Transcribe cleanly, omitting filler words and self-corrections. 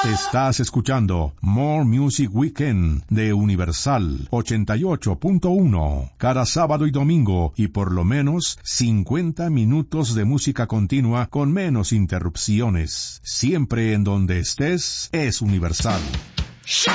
Estás escuchando More Music Weekend de Universal 88.1. Cada sábado y domingo y por lo menos 50 minutos de música continua con menos interrupciones. Siempre en donde estés es Universal. Show